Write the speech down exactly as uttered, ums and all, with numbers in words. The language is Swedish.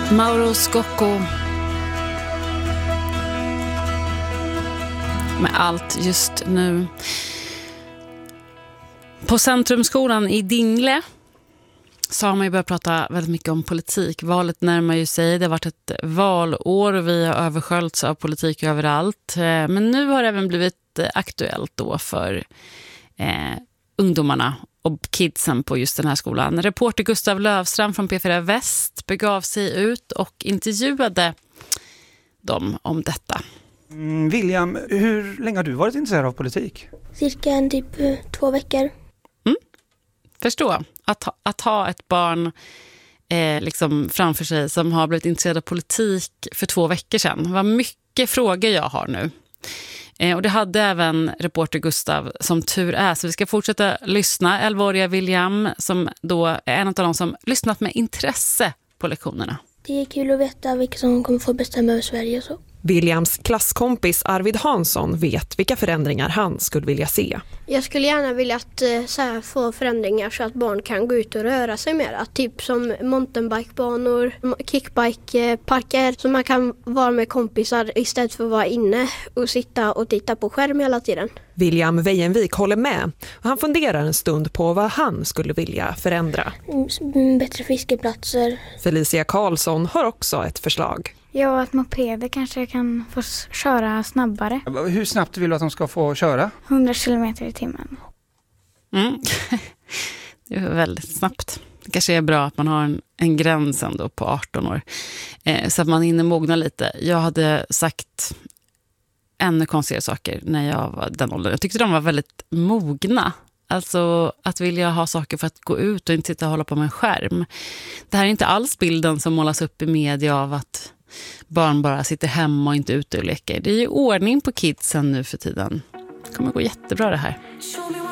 Mauro Scocco med allt just nu. På Centrumskolan i Dingle så har man ju börjat prata väldigt mycket om politik. Valet närmar ju sig. Det har varit ett valår och vi har översköljts av politik överallt. Men nu har det även blivit aktuellt då för eh, ungdomarna och kidsen på just den här skolan. Reporter Gustav Lövstrand från P fyra Väst begav sig ut och intervjuade dem om detta. Mm, William, hur länge har du varit intresserad av politik? Cirka en typ två veckor. Mm. Förstå, att, ha, att ha ett barn eh, liksom framför sig som har blivit intresserad av politik för två veckor sedan. Vad mycket frågor jag har nu. Eh, och det hade även reporter Gustav som tur är. Så vi ska fortsätta lyssna. elvaåriga William som då är en av de som lyssnat med intresse på lektionerna. Det är kul att veta vilka som kommer få bestämma över Sverige och så. Williams klasskompis Arvid Hansson vet vilka förändringar han skulle vilja se. Jag skulle gärna vilja att, så här, få förändringar så att barn kan gå ut och röra sig mer. Typ som mountainbikebanor, kickbikeparker. Så man kan vara med kompisar istället för att vara inne och sitta och titta på skärm hela tiden. William Wejenvik håller med och han funderar en stund på vad han skulle vilja förändra. Mm, bättre fiskeplatser. Felicia Karlsson har också ett förslag. Ja, att mopeder kanske kan få köra snabbare. Hur snabbt vill du att de ska få köra? hundra kilometer i timmen. Mm. Det är väldigt snabbt. Det kanske är bra att man har en, en gräns ändå på arton år. Eh, så att man hinner mogna lite. Jag hade sagt ännu konstigare saker när jag var den åldern. Jag tyckte de var väldigt mogna. Alltså att vilja ha saker för att gå ut och inte sitta och hålla på med en skärm. Det här är inte alls bilden som målas upp i media av att barn bara sitter hemma och inte ute och leker. Det är ju ordning på kidsen nu för tiden. Det kommer gå jättebra det här.